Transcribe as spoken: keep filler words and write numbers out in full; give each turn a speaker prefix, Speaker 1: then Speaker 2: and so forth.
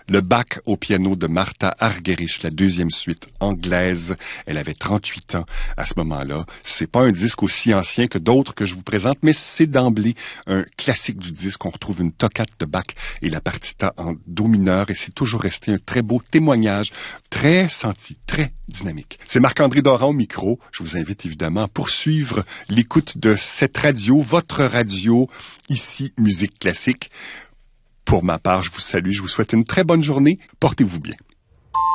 Speaker 1: le Bach au piano de Martha Argerich, la deuxième suite anglaise. Elle avait trente-huit ans à ce moment-là. C'est pas un disque aussi ancien que d'autres que je vous présente, mais c'est d'emblée un classique du disque. On retrouve une toccate de Bach et la partita en do mineur et c'est toujours resté un très beau témoignage, très senti, très dynamique. C'est Marc-André Doran au micro. Je vous invite évidemment à poursuivre l'écoute de cette radio, votre radio, ici Musique Classique. Pour ma part, je vous salue, je vous souhaite une très bonne journée. Portez-vous bien.